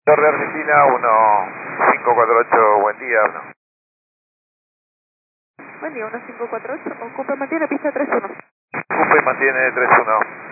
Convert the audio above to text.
Torre Argentina 1548, buen día. Buen día, 1548, ocupe, mantiene pista 31. Ocupe, mantiene 31.